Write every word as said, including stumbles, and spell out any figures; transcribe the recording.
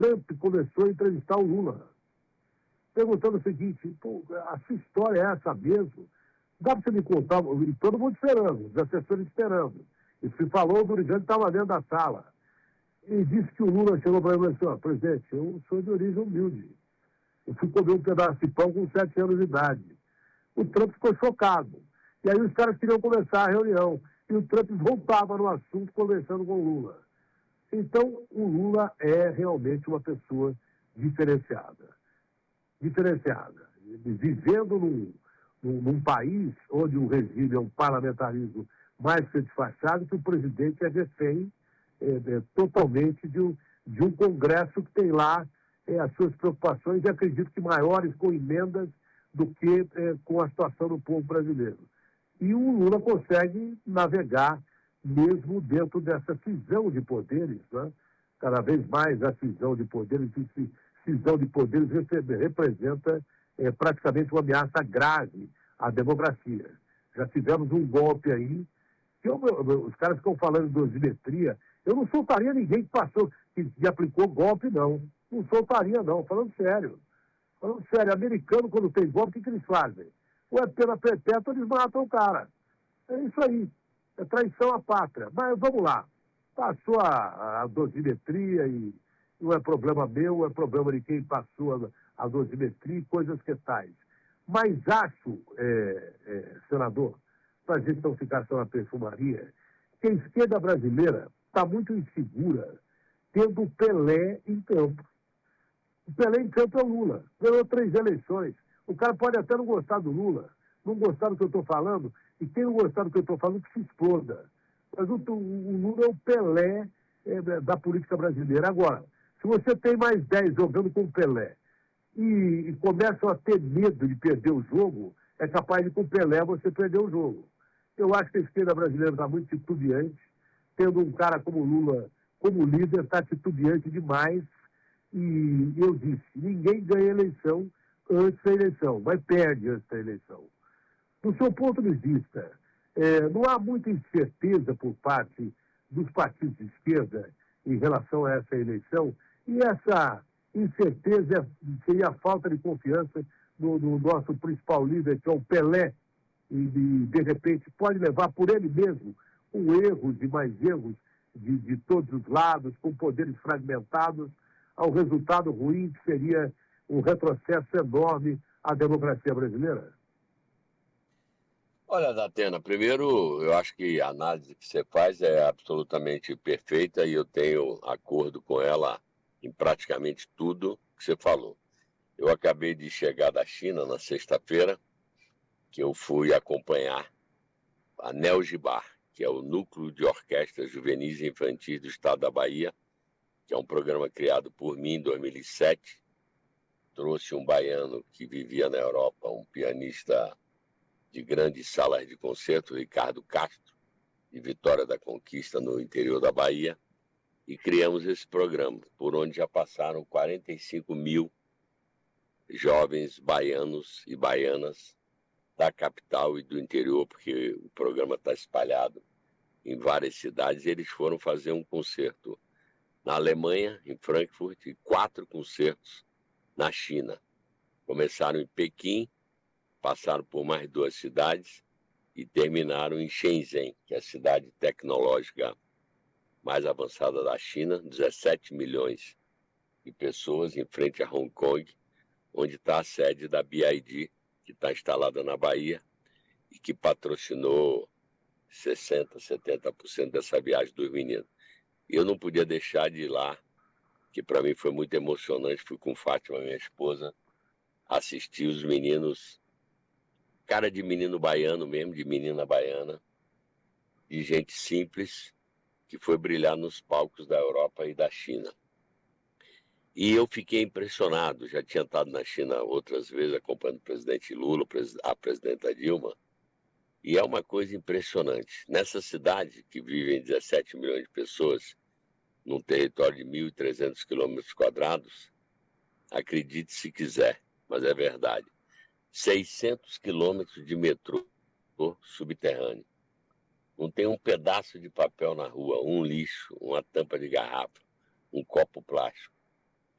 Trump começou a entrevistar o Lula, perguntando o seguinte: pô, a sua história é essa mesmo? Dá para você me contar? E todo mundo esperando, os assessores esperando. E se falou, o Dorival estava dentro da sala. E disse que o Lula chegou para ele e falou assim: presidente, eu sou de origem humilde. Eu fui comer um pedaço de pão com sete anos de idade. O Trump ficou chocado. E aí os caras queriam começar a reunião. E o Trump voltava no assunto conversando com o Lula. Então, o Lula é realmente uma pessoa diferenciada. Diferenciada. Vivendo num, num, num país onde o regime é um parlamentarismo mais que disfarçado, que o presidente é refém é, é, totalmente de um, de um Congresso que tem lá é, as suas preocupações, e acredito que maiores com emendas do que é, com a situação do povo brasileiro. E o Lula consegue navegar mesmo dentro dessa cisão de poderes, né? Cada vez mais a cisão de poderes, e cisão de poderes representa é, praticamente uma ameaça grave à democracia. Já tivemos um golpe aí, que eu, os caras ficam falando de dosimetria, eu não soltaria ninguém que passou, que, que aplicou golpe, não. Não soltaria, não, falando sério. Falando sério, americano, quando tem golpe, o que, que eles fazem? Ou é pena perpétua, eles matam o cara. É isso aí. É traição à pátria. Mas vamos lá. Passou a, a dosimetria e não é problema meu, é problema de quem passou a, a dosimetria e coisas que tais. Mas acho, é, é, senador, para a gente não ficar só na perfumaria, que a esquerda brasileira está muito insegura tendo o Pelé em campo. O Pelé em campo é o Lula. Ganhou três eleições. O cara pode até não gostar do Lula, não gostar do que eu estou falando, e quem não gostar do que eu estou falando, que se exploda. Mas o, o, o Lula é o Pelé é, da política brasileira. Agora, se você tem mais dez jogando com o Pelé e, e começam a ter medo de perder o jogo, é capaz de com o Pelé você perder o jogo. Eu acho que a esquerda brasileira está muito titubeante, tendo um cara como o Lula como líder, está titubeante demais. E eu disse, ninguém ganha eleição antes da eleição, mas perde antes da eleição. Do seu ponto de vista, é, não há muita incerteza por parte dos partidos de esquerda em relação a essa eleição, e essa incerteza seria a falta de confiança no, no nosso principal líder, que é o Pelé, e de, de repente pode levar por ele mesmo com erros e mais erros de, de todos os lados, com poderes fragmentados, ao resultado ruim que seria um retrocesso enorme à democracia brasileira? Olha, Datena, primeiro, eu acho que a análise que você faz é absolutamente perfeita e eu tenho acordo com ela em praticamente tudo que você falou. Eu acabei de chegar da China na sexta-feira, que eu fui acompanhar a NEOGIBAR, que é o Núcleo de Orquestras Juvenis e Infantis do Estado da Bahia, que é um programa criado por mim em dois mil e sete. Trouxe um baiano que vivia na Europa, um pianista de grandes salas de concerto, Ricardo Castro, de Vitória da Conquista, no interior da Bahia, e criamos esse programa, por onde já passaram quarenta e cinco mil jovens baianos e baianas da capital e do interior, porque o programa está espalhado em várias cidades, e eles foram fazer um concerto na Alemanha, em Frankfurt, e quatro concertos na China. Começaram em Pequim, passaram por mais duas cidades e terminaram em Shenzhen, que é a cidade tecnológica mais avançada da China, dezessete milhões de pessoas, em frente a Hong Kong, onde está a sede da B I D, que está instalada na Bahia e que patrocinou sessenta por cento, setenta por cento dessa viagem dos meninos. E eu não podia deixar de ir lá, que para mim foi muito emocionante. Fui com Fátima, minha esposa, assistir os meninos, cara de menino baiano mesmo, de menina baiana, de gente simples, que foi brilhar nos palcos da Europa e da China. E eu fiquei impressionado, já tinha estado na China outras vezes, acompanhando o presidente Lula, a presidenta Dilma, e é uma coisa impressionante. Nessa cidade, que vivem dezessete milhões de pessoas, num território de mil e trezentos quilômetros quadrados, acredite se quiser, mas é verdade, seiscentos quilômetros de metrô subterrâneo. Não tem um pedaço de papel na rua, um lixo, uma tampa de garrafa, um copo plástico.